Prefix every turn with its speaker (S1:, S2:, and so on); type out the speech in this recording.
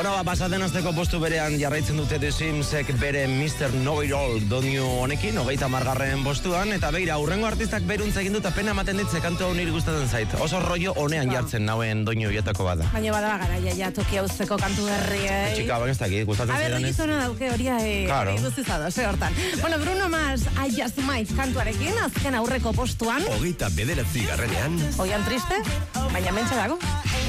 S1: Bueno, pasaten azteko postu berean jarraitzen dute The Simsek bere Mr. Know-It-All doinu honekin, 30. postuan, eta begira, urrengo artistak beruntza egin dut, apena ematen ditze kantu hau niri gustatzen zait. Oso rollo honean jartzen nauen doinu bietako bada.
S2: Baina bada gara, ja toki hauzteko kantu berriei.
S1: Txika, baina ez dakit, gustatzen zaidan ez.
S2: A ber, gizona dauke hori guztizado, hortan. Bueno, Bruno Mars, I Just Might kantuarekin, azken aurreko postuan.
S3: 29.
S2: Oian triste, baina mentxe dago.